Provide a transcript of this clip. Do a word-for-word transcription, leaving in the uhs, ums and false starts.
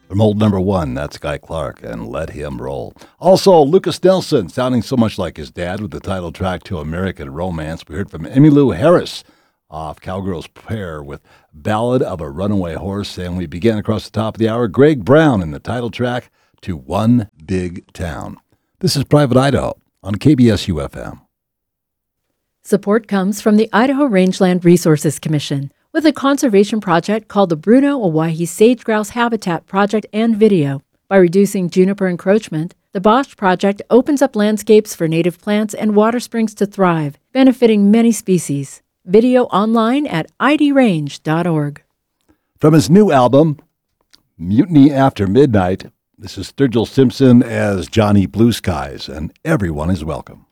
From old number one, that's Guy Clark, and Let Him Roll. Also, Lucas Nelson, sounding so much like his dad with the title track to American Romance. We heard from Emmylou Harris off Cowgirl's Prayer with Ballad of a Runaway Horse. And we began across the top of the hour, Greg Brown in the title track to One Big Town. This is Private Idaho on K B S U F M. Support comes from the Idaho Rangeland Resources Commission with a conservation project called the Bruno-Owyhee Sage-Grouse Habitat Project and Video. By reducing juniper encroachment, the Bosch Project opens up landscapes for native plants and water springs to thrive, benefiting many species. Video online at I D range dot org. From his new album, Mutiny After Midnight, this is Sturgill Simpson as Johnny Blue Skies, and everyone is welcome.